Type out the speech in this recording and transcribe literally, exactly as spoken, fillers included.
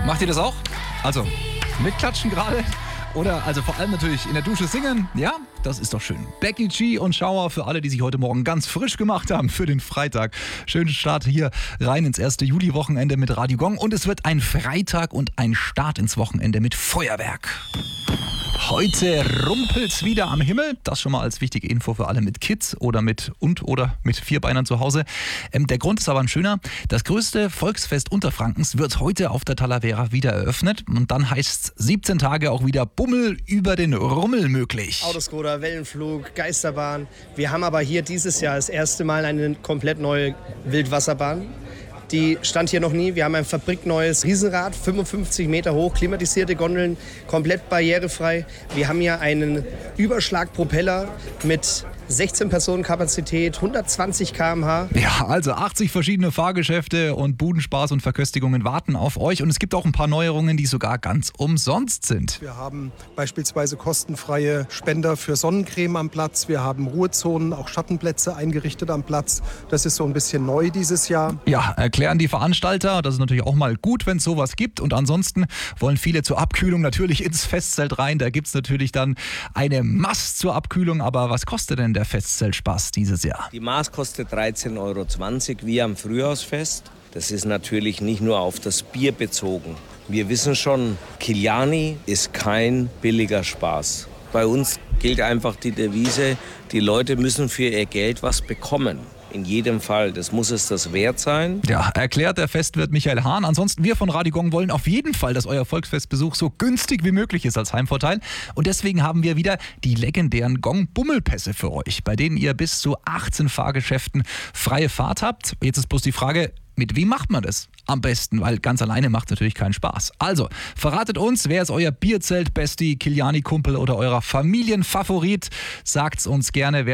Macht ihr das auch? Also, mitklatschen gerade? Oder also vor allem natürlich in der Dusche singen? Ja, das ist doch schön. Becky G und Schauer für alle, die sich heute Morgen ganz frisch gemacht haben für den Freitag. Schönen Start hier rein ins erste Juli-Wochenende mit Radio Gong. Und es wird ein Freitag und ein Start ins Wochenende mit Feuerwerk. Heute rumpelt's wieder am Himmel. Das schon mal als wichtige Info für alle mit Kids oder mit und oder mit Vierbeinern zu Hause. Ähm, der Grund ist aber ein schöner. Das größte Volksfest Unterfrankens wird heute auf der Talavera wieder eröffnet. Und dann heißt's siebzehn Tage auch wieder Bummel über den Rummel möglich. Autoscooter, Wellenflug, Geisterbahn. Wir haben aber hier dieses Jahr das erste Mal eine komplett neue Wildwasserbahn. Die stand hier noch nie. Wir haben ein fabrikneues Riesenrad, fünfundfünfzig Meter hoch, klimatisierte Gondeln, komplett barrierefrei. Wir haben hier einen Überschlagpropeller mit sechzehn Personen Kapazität, hundertzwanzig Kilometer pro Stunde. Ja, also achtzig verschiedene Fahrgeschäfte und Budenspaß und Verköstigungen warten auf euch. Und es gibt auch ein paar Neuerungen, die sogar ganz umsonst sind. Wir haben beispielsweise kostenfreie Spender für Sonnencreme am Platz. Wir haben Ruhezonen, auch Schattenplätze eingerichtet am Platz. Das ist so ein bisschen neu dieses Jahr. Ja, erklären die Veranstalter. Das ist natürlich auch mal gut, wenn es sowas gibt. Und ansonsten wollen viele zur Abkühlung natürlich ins Festzelt rein. Da gibt es natürlich dann eine Mast zur Abkühlung. Aber was kostet denn der Festzeltspaß dieses Jahr? Die Maß kostet dreizehn Euro zwanzig wie am Frühjahrsfest. Das ist natürlich nicht nur auf das Bier bezogen. Wir wissen schon, Kiliani ist kein billiger Spaß. Bei uns gilt einfach die Devise, die Leute müssen für ihr Geld was bekommen. In jedem Fall, das muss es das wert sein. Ja, erklärt der Festwirt Michael Hahn. Ansonsten, wir von Radio Gong wollen auf jeden Fall, dass euer Volksfestbesuch so günstig wie möglich ist als Heimvorteil. Und deswegen haben wir wieder die legendären Gong-Bummelpässe für euch, bei denen ihr bis zu achtzehn Fahrgeschäften freie Fahrt habt. Jetzt ist bloß die Frage, mit wem macht man das am besten? Weil ganz alleine macht es natürlich keinen Spaß. Also, verratet uns, wer ist euer Bierzelt-Bestie, Kiliani-Kumpel oder euer Familienfavorit? Sagt's uns gerne. Wer